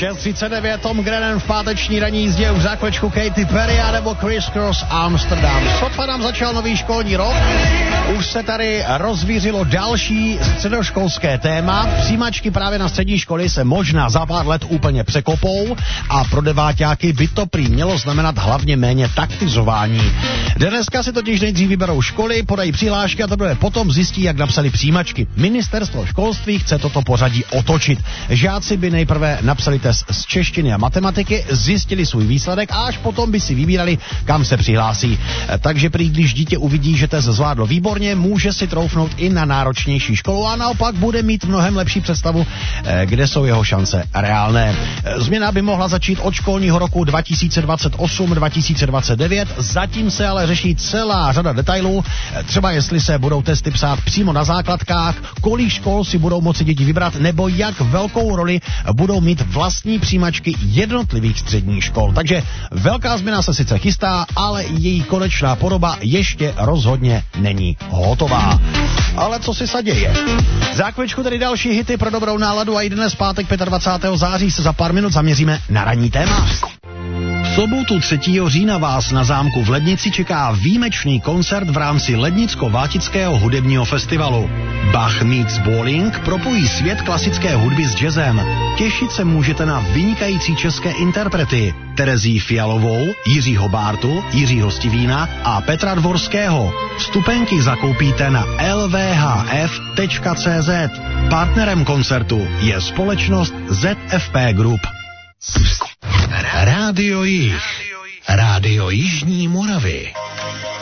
6:39, Tom Grennan v páteční ranní jízdě, už za chvíličku Katy Perry a nebo Criss Cross Amsterdam. Sotva nám začal nový školní rok, už se tady rozvířilo další středoškolské téma. Přijímačky právě na střední školy se možná za pár let úplně překopou a pro deváťáky by to prý mělo znamenat hlavně méně taktizování. Dneska si totiž nejdřív vyberou školy, podají přihlášky a teprve potom zjistí, jak napsali přijímačky. Ministerstvo školství chce toto pořadí otočit. Žáci by nejprve napsali test z češtiny a matematiky, zjistili svůj výsledek a až potom by si vybírali, kam se přihlásí. Takže prý, když dítě uvidí, že test zvládlo výborně, může si troufnout i na náročnější školu a naopak bude mít mnohem lepší představu, kde jsou jeho šance reálné. Změna by mohla začít od školního roku 2028-2029, zatím se ale řeší celá řada detailů, třeba jestli se budou testy psát přímo na základkách, kolik škol si budou moci děti vybrat, nebo jak velkou roli budou mít vlastní přijímačky jednotlivých středních škol. Takže velká změna se sice chystá, ale její konečná podoba ještě rozhodně není hotová. Ale co si se děje? Za chvíličku tedy další hity pro dobrou náladu a i dnes pátek 25. září se za pár minut zaměříme na ranní téma. V sobotu 3. října vás na zámku v Lednici čeká výjimečný koncert v rámci Lednicko-Vátického hudebního festivalu. Bach meets Bowling propojí svět klasické hudby s jazzem. Těšit se můžete na vynikající české interprety Terezii Fialovou, Jiřího Bártu, Jiřího Stivína a Petra Dvorského. Vstupenky zakoupíte na lvhf.cz. Partnerem koncertu je společnost ZFP Group. Rádio Jih. Rádio Jižní Moravy.